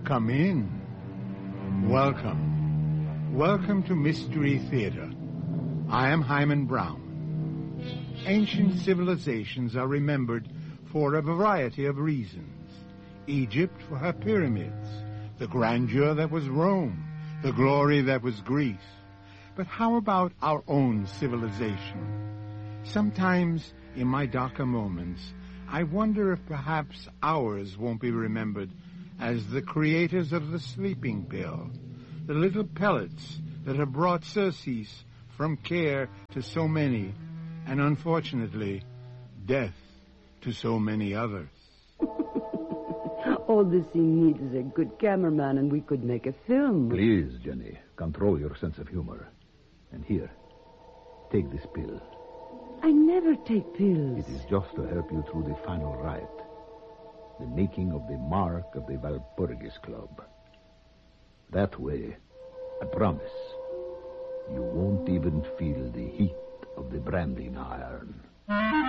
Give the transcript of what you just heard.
Come in. Welcome. Welcome to Mystery Theater. I am Hyman Brown. Ancient civilizations are remembered for a variety of reasons. Egypt for her pyramids, the grandeur that was Rome, the glory that was Greece. But how about our own civilization? Sometimes, in my darker moments, I wonder if perhaps ours won't be remembered as the creators of the sleeping pill, the little pellets that have brought surcease from care to so many, and unfortunately, death to so many others. All this scene needs is a good cameraman, and we could make a film. Please, Jenny, control your sense of humor. And here, take this pill. I never take pills. It is just to help you through the final rite. The making of the mark of the Walpurgis Club. That way, I promise, you won't even feel the heat of the branding iron.